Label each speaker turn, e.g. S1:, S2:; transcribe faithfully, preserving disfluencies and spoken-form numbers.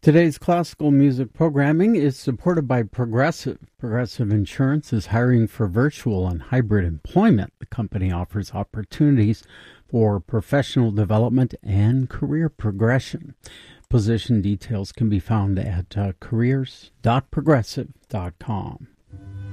S1: Today's classical music programming is supported by Progressive. Progressive Insurance is hiring for virtual and hybrid employment. The company offers opportunities for professional development and career progression. Position details can be found at uh, careers dot progressive dot com.